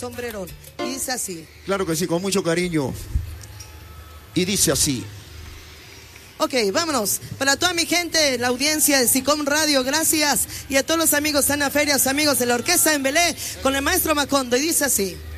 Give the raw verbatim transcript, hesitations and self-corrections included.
sombrerón. Y dice así. Claro que sí, con mucho cariño. Y dice así. Ok, vámonos. Para toda mi gente, la audiencia de SICOM Radio, gracias. Y a todos los amigos de Ana Ferias, amigos de la Orquesta en Belé, con el maestro Macondo. Y dice así.